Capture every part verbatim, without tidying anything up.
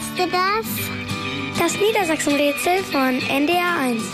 Kennst du das? Das Niedersachsen-Rätsel von N D R eins.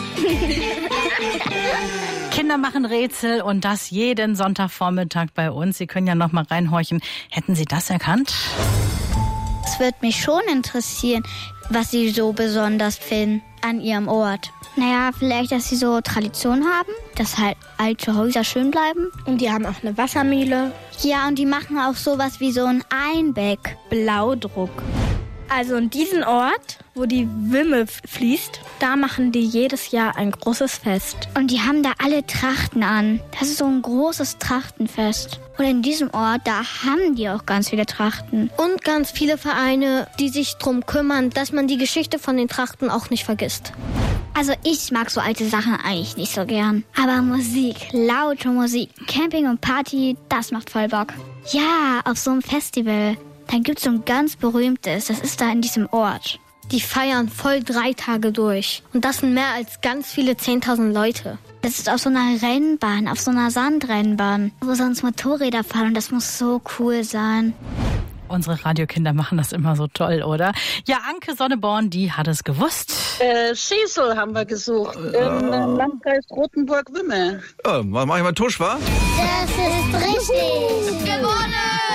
Kinder machen Rätsel und das jeden Sonntagvormittag bei uns. Sie können ja noch mal reinhorchen. Hätten Sie das erkannt? Es würde mich schon interessieren, was Sie so besonders finden an Ihrem Ort. Naja, vielleicht, dass Sie so Tradition haben, dass halt alte Häuser schön bleiben. Und die haben auch eine Wassermühle. Ja, und die machen auch sowas wie so ein Einbeck. Blaudruck. Also in diesem Ort, wo die Wümme fließt, da machen die jedes Jahr ein großes Fest. Und die haben da alle Trachten an. Das ist so ein großes Trachtenfest. Und in diesem Ort, da haben die auch ganz viele Trachten. Und ganz viele Vereine, die sich darum kümmern, dass man die Geschichte von den Trachten auch nicht vergisst. Also ich mag so alte Sachen eigentlich nicht so gern. Aber Musik, laute Musik, Camping und Party, das macht voll Bock. Ja, auf so einem Festival. Dann gibt's so ein ganz berühmtes, das ist da in diesem Ort. Die feiern voll drei Tage durch. Und das sind mehr als ganz viele zehntausend Leute. Das ist auf so einer Rennbahn, auf so einer Sandrennbahn, wo sonst Motorräder fahren und das muss so cool sein. Unsere Radiokinder machen das immer so toll, oder? Ja, Anke Sonneborn, die hat es gewusst. Äh, Schesel haben wir gesucht, im äh, Landkreis Rothenburg-Wümme. Oh, mach ich mal Tusch, wa? Das ist richtig. Gewonnen!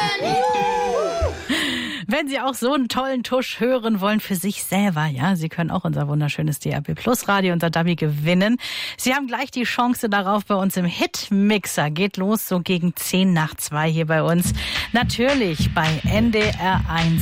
Wenn Sie auch so einen tollen Tusch hören wollen für sich selber, ja, Sie können auch unser wunderschönes D A B Plus Radio, unser Dubby gewinnen. Sie haben gleich die Chance darauf bei uns im Hitmixer. Geht los so gegen zehn nach zwei hier bei uns. Natürlich bei N D R eins.